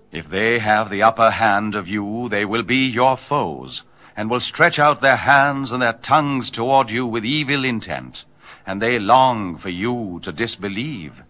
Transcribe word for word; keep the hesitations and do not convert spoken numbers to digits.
If they have the upper hand of you, they will be your foes, and will stretch out their hands and their tongues toward you with evil intent, and they long for you to disbelieve.